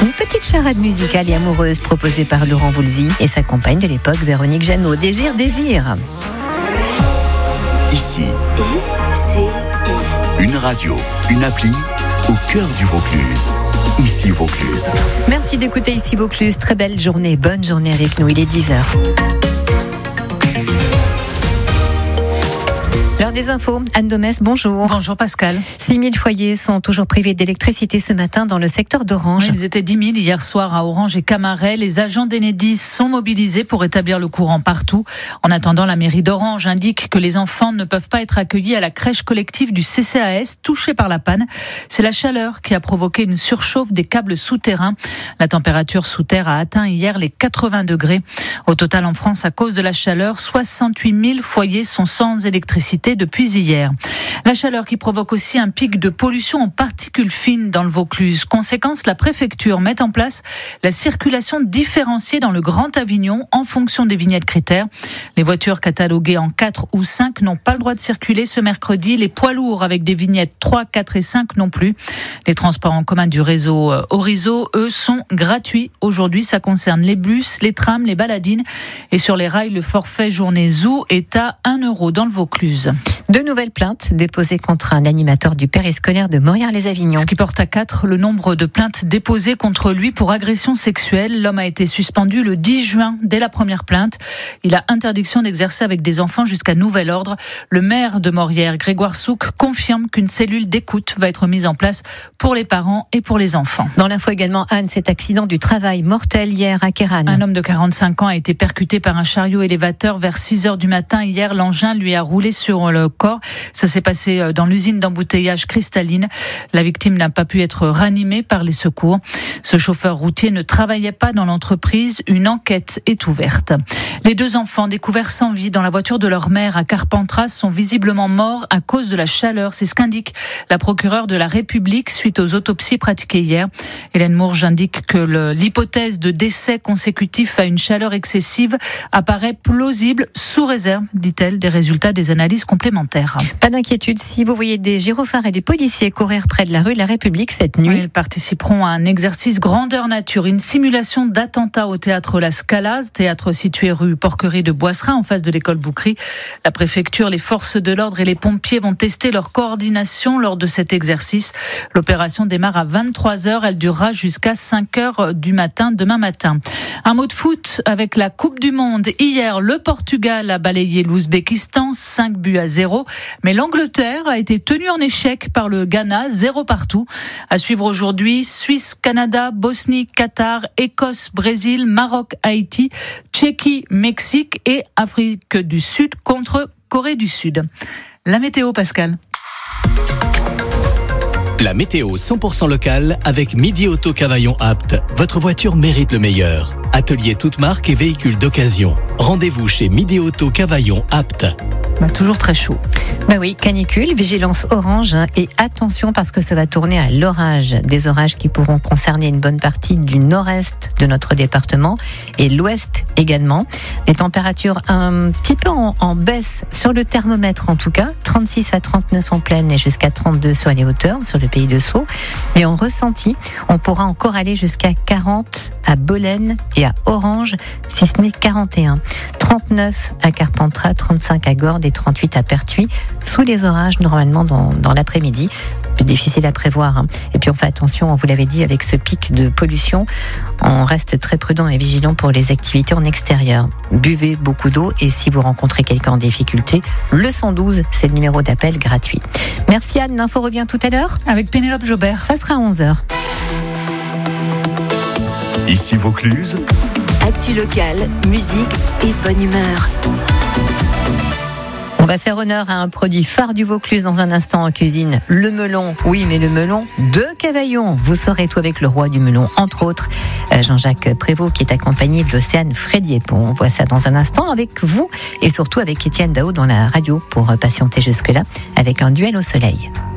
Une petite charade musicale et amoureuse proposée par Laurent Voulzy et sa compagne de l'époque, Véronique Jeannot. Désir, désir. Ici, une radio, une appli au cœur du Vaucluse. Ici Vaucluse. Merci d'écouter Ici Vaucluse. Très belle journée, bonne journée avec nous. Il est 10h. L'heure des infos, Anne Domès, bonjour. Bonjour Pascal. 6 000 foyers sont toujours privés d'électricité ce matin dans le secteur d'Orange. Ils étaient 10 000 hier soir à Orange et Camaret. Les agents d'Enedis sont mobilisés pour rétablir le courant partout. En attendant, la mairie d'Orange indique que les enfants ne peuvent pas être accueillis à la crèche collective du CCAS touchée par la panne. C'est la chaleur qui a provoqué une surchauffe des câbles souterrains. La température sous terre a atteint hier les 80 degrés. Au total, en France, à cause de la chaleur, 68 000 foyers sont sans électricité depuis hier. La chaleur qui provoque aussi un pic de pollution en particules fines dans le Vaucluse. Conséquence, la préfecture met en place la circulation différenciée dans le Grand Avignon en fonction des vignettes critères. Les voitures cataloguées en 4 ou 5 n'ont pas le droit de circuler ce mercredi. Les poids lourds avec des vignettes 3, 4 et 5 non plus. Les transports en commun du réseau Orizo, eux, sont gratuits. Aujourd'hui, ça concerne les bus, les trams, les baladines. Et sur les rails, le forfait journée Zoo est à 1 € dans le Vaucluse. 2 nouvelles plaintes déposées contre un animateur du périscolaire de Morières-les-Avignon. Ce qui porte à 4 le nombre de plaintes déposées contre lui pour agression sexuelle. L'homme a été suspendu le 10 juin dès la première plainte. Il a interdiction d'exercer avec des enfants jusqu'à nouvel ordre. Le maire de Morières, Grégoire Souk, confirme qu'une cellule d'écoute va être mise en place pour les parents et pour les enfants. Dans l'info également, Anne, cet accident du travail mortel hier à Kéran. Un homme de 45 ans a été percuté par un chariot élévateur vers 6h du matin. Hier, l'engin lui a roulé sur le corps. Ça s'est passé dans l'usine d'embouteillage Cristalline. La victime n'a pas pu être ranimée par les secours. Ce chauffeur routier ne travaillait pas dans l'entreprise. Une enquête est ouverte. Les 2 enfants découverts sans vie dans la voiture de leur mère à Carpentras sont visiblement morts à cause de la chaleur. C'est ce qu'indique la procureure de la République suite aux autopsies pratiquées hier. Hélène Mourge indique que l'hypothèse de décès consécutif à une chaleur excessive apparaît plausible sous réserve, dit-elle, des résultats des analyses complémentaires. Pas d'inquiétude si vous voyez des gyrophares et des policiers courir près de la rue de la République cette nuit. Oui, ils participeront à un exercice grandeur nature, une simulation d'attentat au théâtre La Scala, théâtre situé rue Porquerie de Boisserin en face de l'école Boucry. La préfecture, les forces de l'ordre et les pompiers vont tester leur coordination lors de cet exercice. L'opération démarre à 23h, elle durera jusqu'à 5h du matin demain matin. Un mot de foot avec la Coupe du Monde. Hier, le Portugal a balayé l'Ouzbékistan, 5-0. Mais l'Angleterre a été tenue en échec par le Ghana, 0 partout. À suivre aujourd'hui, Suisse, Canada, Bosnie, Qatar, Écosse, Brésil, Maroc, Haïti, Tchéquie, Mexique et Afrique du Sud contre Corée du Sud. La météo, Pascal. La météo 100% locale avec Midi Auto Cavaillon Apt. Votre voiture mérite le meilleur. Atelier toute marque et véhicules d'occasion. Rendez-vous chez Midi Auto Cavaillon Apt. Toujours très chaud. Oui, canicule, vigilance orange et attention parce que ça va tourner à l'orage. Des orages qui pourront concerner une bonne partie du nord-est de notre département et l'ouest également. Des températures un petit peu en baisse sur le thermomètre en tout cas. 36 à 39 en plaine et jusqu'à 32 sur les hauteurs, sur le pays de Sceaux. Mais en ressenti, on pourra encore aller jusqu'à 40 à Bolène et à Orange, si ce n'est 41. 39 à Carpentras, 35 à Gordes et 38 à Pertuis, sous les orages normalement dans l'après-midi. Plus difficile à prévoir. Et puis on fait attention, on vous l'avait dit, avec ce pic de pollution, on reste très prudent et vigilant pour les activités en extérieur. Buvez beaucoup d'eau et si vous rencontrez quelqu'un en difficulté, le 112, c'est le numéro d'appel gratuit. Merci Anne, l'info revient tout à l'heure. Avec Pénélope Jobert. Ça sera à 11h. Ici Vaucluse. Actu locale, musique et bonne humeur. On va faire honneur à un produit phare du Vaucluse dans un instant en cuisine. Le melon. Oui, mais le melon de Cavaillon. Vous saurez tout avec le roi du melon, entre autres. Jean-Jacques Prévost qui est accompagné d'Océane Frédiépon. On voit ça dans un instant avec vous et surtout avec Étienne Dao dans la radio pour patienter jusque-là avec un duel au soleil.